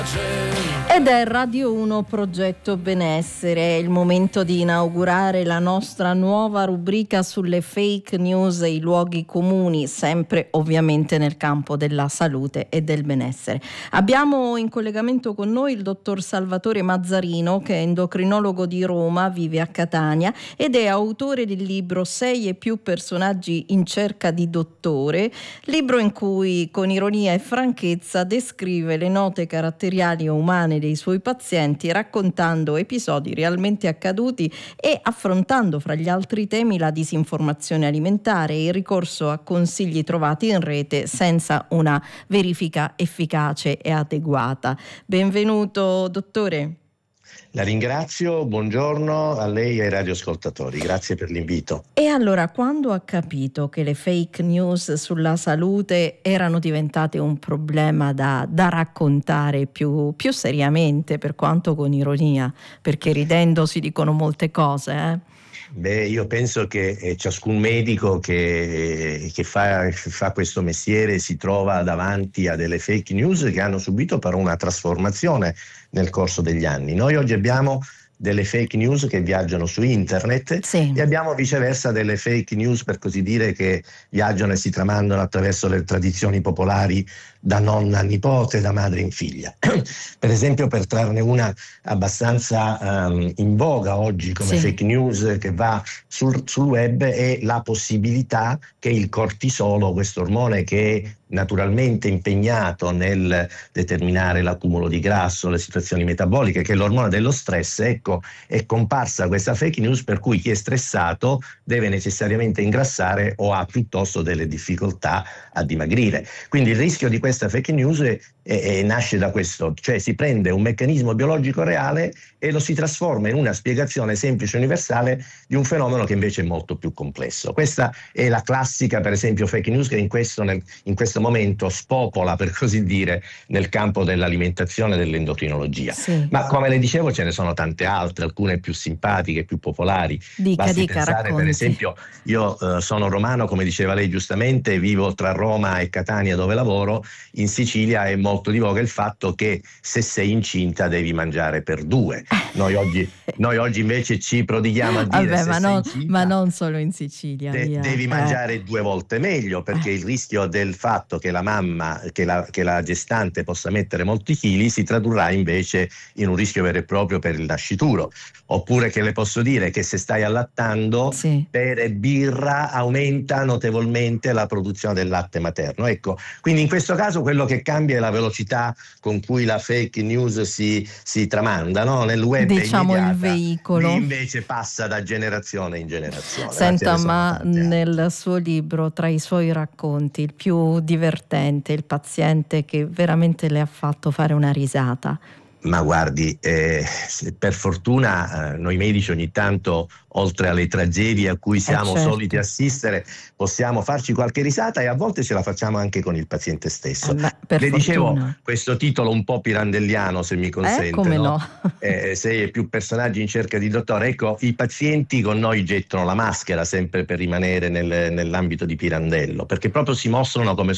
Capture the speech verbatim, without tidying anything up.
Ed è Radio uno Progetto Benessere, è il momento di inaugurare la nostra nuova rubrica sulle fake news e i luoghi comuni, sempre ovviamente nel campo della salute e del benessere. Abbiamo in collegamento con noi il dottor Salvatore Mazzarino, che è endocrinologo di Roma, vive a Catania ed è autore del libro Sei e più personaggi in cerca di dottore, libro in cui con ironia e franchezza descrive le note caratteriali umane dei suoi pazienti, raccontando episodi realmente accaduti e affrontando fra gli altri temi la disinformazione alimentare e il ricorso a consigli trovati in rete senza una verifica efficace e adeguata. Benvenuto, dottore. La ringrazio, buongiorno a lei e ai radioascoltatori, grazie per l'invito. E allora, quando ha capito che le fake news sulla salute erano diventate un problema da, da raccontare più, più seriamente, per quanto con ironia, perché ridendo si dicono molte cose, eh? Beh, io penso che eh, ciascun medico che, che fa, fa questo mestiere si trova davanti a delle fake news che hanno subito però una trasformazione nel corso degli anni. Noi oggi abbiamo delle fake news che viaggiano su internet, sì, e abbiamo viceversa delle fake news, per così dire, che viaggiano e si tramandano attraverso le tradizioni popolari da nonna a nipote, da madre in figlia. Per esempio, per trarne una abbastanza um, in voga oggi come sì. fake news che va sul, sul web, è la possibilità che il cortisolo, questo ormone che è naturalmente impegnato nel determinare l'accumulo di grasso, le situazioni metaboliche, che è l'ormone dello stress, ecco, è comparsa questa fake news per cui chi è stressato deve necessariamente ingrassare o ha piuttosto delle difficoltà a dimagrire. Quindi il rischio di questa fake news è, è, è, nasce da questo, cioè si prende un meccanismo biologico reale e lo si trasforma in una spiegazione semplice e universale di un fenomeno che invece è molto più complesso. Questa è la classica, per esempio, fake news che in questo, nel, in questo momento spopola, per così dire, nel campo dell'alimentazione e dell'endocrinologia. Sì. Ma come le dicevo ce ne sono tante altre, alcune più simpatiche, più popolari. Dica, Basti dica, pensare, racconti. Per esempio, io eh, sono romano, come diceva lei giustamente, vivo tra Roma e Catania dove lavoro. In Sicilia è molto di voga il fatto che se sei incinta devi mangiare per due. Noi oggi, noi oggi invece ci prodighiamo a dire Vabbè, se ma, sei non, incinta, ma non solo in Sicilia. de- devi eh. mangiare due volte meglio, perché il rischio del fatto che la mamma, che la, che la gestante possa mettere molti chili si tradurrà invece in un rischio vero e proprio per il nascituro. Oppure che le posso dire che se stai allattando, sì, bere birra aumenta notevolmente la produzione del latte materno. Ecco, quindi in questo caso quello che cambia è la velocità con cui la fake news si, si tramanda, no? Nel web diciamo è immediata, il veicolo. lì invece passa da generazione in generazione. Senta, ma nel suo libro, tra i suoi racconti, il più divertente, il paziente che veramente le ha fatto fare una risata? Ma guardi, eh, per fortuna eh, noi medici ogni tanto, oltre alle tragedie a cui siamo eh certo. soliti assistere, possiamo farci qualche risata e a volte ce la facciamo anche con il paziente stesso. Eh beh, per Le fortuna. Dicevo questo titolo un po' pirandelliano, se mi consente, eh, come no? no? eh, sei e più personaggi in cerca di dottore. Ecco, i pazienti con noi gettano la maschera sempre per rimanere nel, nell'ambito di Pirandello, perché proprio si mostrano come